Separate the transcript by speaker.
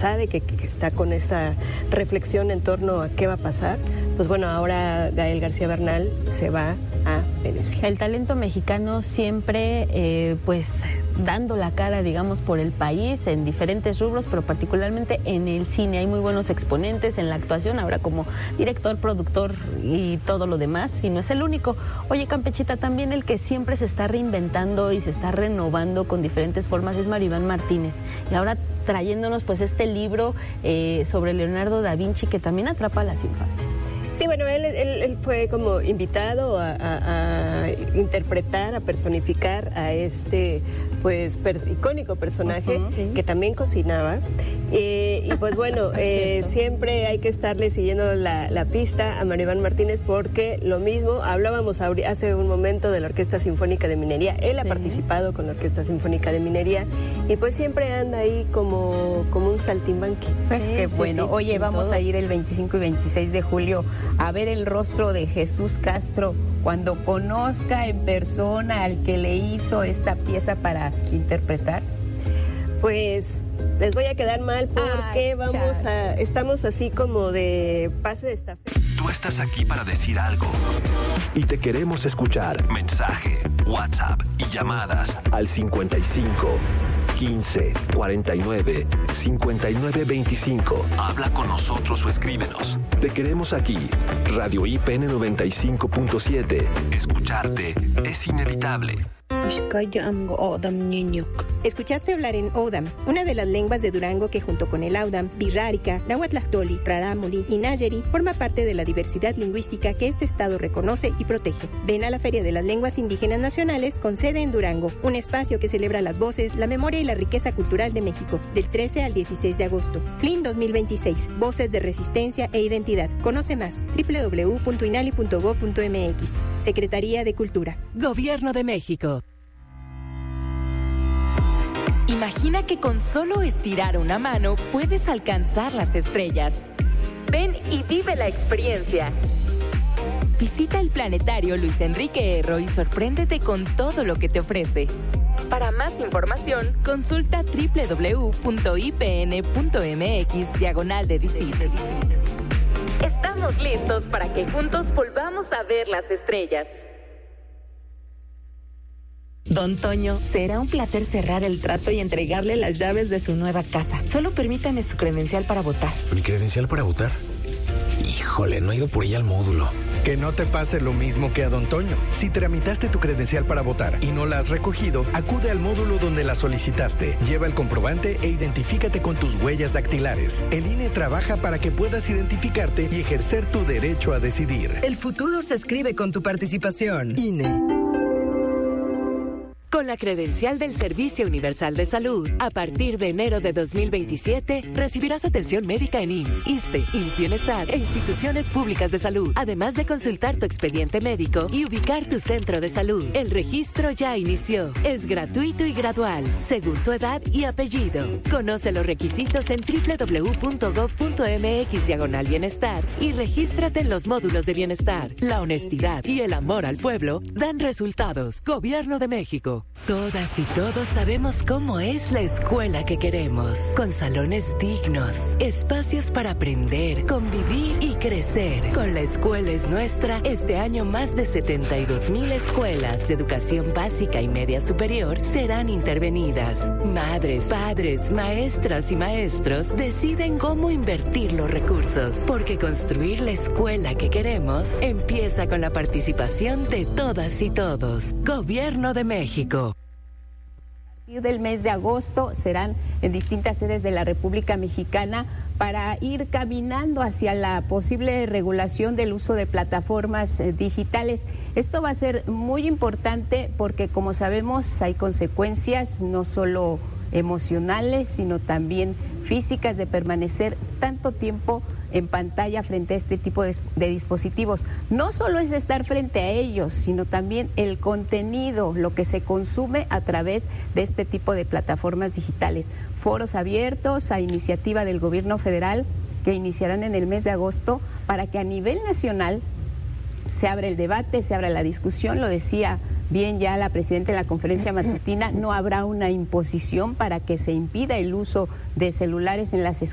Speaker 1: sabe que está con esa reflexión en torno a qué va a pasar, pues bueno, ahora Gael García Bernal se va a Venecia.
Speaker 2: El talento mexicano siempre, pues, dando la cara, digamos, por el país en diferentes rubros, pero particularmente en el cine. Hay muy buenos exponentes en la actuación, ahora como director, productor y todo lo demás, y no es el único. Oye, Campechita, también el que siempre se está reinventando y se está renovando con diferentes formas es Maribán Martínez. Y ahora trayéndonos pues este libro sobre Leonardo da Vinci, que también atrapa a las infancias.
Speaker 1: Sí, bueno, él fue como invitado a interpretar, a personificar a este pues icónico personaje que también cocinaba. Y pues bueno, siempre hay que estarle siguiendo la pista a Maribán Martínez, porque lo mismo, hablábamos hace un momento de la Orquesta Sinfónica de Minería. Él ha participado con la Orquesta Sinfónica de Minería y pues siempre anda ahí como un saltimbanqui.
Speaker 3: Pues qué bueno. Oye, vamos a ir el 25 y 26 de julio a ver el rostro de Jesús Castro cuando conozca en persona al que le hizo esta pieza para interpretar.
Speaker 1: Pues les voy a quedar mal porque estamos así como de pase de estafeta.
Speaker 4: Tú estás aquí para decir algo y te queremos escuchar. Mensaje, WhatsApp y llamadas al 55 15 49 59 25. Habla con nosotros o escríbenos. Te queremos aquí. Radio IPN 95.7. Escucharte es inevitable.
Speaker 5: Escuchaste hablar en Odam, una de las lenguas de Durango que junto con el Audam, Birrárica, Nahuatlactoli, Rarámuri y Nayeri forma parte de la diversidad lingüística que este estado reconoce y protege. Ven a la Feria de las Lenguas Indígenas Nacionales con sede en Durango, un espacio que celebra las voces, la memoria y la riqueza cultural de México, del 13 al 16 de agosto. FLIN 2026, Voces de Resistencia e Identidad. Conoce más, www.inali.gov.mx. Secretaría de Cultura.
Speaker 6: Gobierno de México. Imagina que con solo estirar una mano puedes alcanzar las estrellas. Ven y vive la experiencia. Visita el planetario Luis Enrique Erro y sorpréndete con todo lo que te ofrece. Para más información, consulta www.ipn.mx/de Estamos listos para que juntos volvamos a ver las estrellas.
Speaker 7: Don Toño, será un placer cerrar el trato y entregarle las llaves de su nueva casa. Solo permítame su credencial para votar.
Speaker 8: ¿Mi credencial para votar? Híjole, no he ido por ella al módulo.
Speaker 9: Que no te pase lo mismo que a Don Toño. Si tramitaste tu credencial para votar y no la has recogido, acude al módulo donde la solicitaste. Lleva el comprobante e identifícate con tus huellas dactilares. El INE trabaja para que puedas identificarte y ejercer tu derecho a decidir.
Speaker 10: El futuro se escribe con tu participación. INE.
Speaker 6: Con la credencial del Servicio Universal de Salud, a partir de enero de 2027, recibirás atención médica en IMSS, ISSSTE, IMSS Bienestar e instituciones públicas de salud, además de consultar tu expediente médico y ubicar tu centro de salud. El registro ya inició. Es gratuito y gradual, según tu edad y apellido. Conoce los requisitos en www.gov.mx/bienestar y regístrate en los módulos de bienestar. La honestidad y el amor al pueblo dan resultados. Gobierno de México. Todas y todos sabemos cómo es la escuela que queremos, con salones dignos, espacios para aprender, convivir y crecer. Con La Escuela es Nuestra, este año más de 72,000 escuelas de educación básica y media superior serán intervenidas. Madres, padres, maestras y maestros deciden cómo invertir los recursos, porque construir la escuela que queremos empieza con la participación de todas y todos. Gobierno de México.
Speaker 3: Del mes de agosto serán en distintas sedes de la República Mexicana para ir caminando hacia la posible regulación del uso de plataformas digitales. Esto va a ser muy importante porque, como sabemos, hay consecuencias no solo emocionales, sino también físicas de permanecer tanto tiempo en pantalla frente a este tipo de dispositivos. No solo es estar frente a ellos, sino también el contenido, lo que se consume a través de este tipo de plataformas digitales. Foros abiertos a iniciativa del gobierno federal que iniciarán en el mes de agosto para que a nivel nacional se abra el debate, se abra la discusión. Lo decía bien ya la presidenta en la conferencia matutina, no habrá una imposición para que se impida el uso de celulares en las escuelas.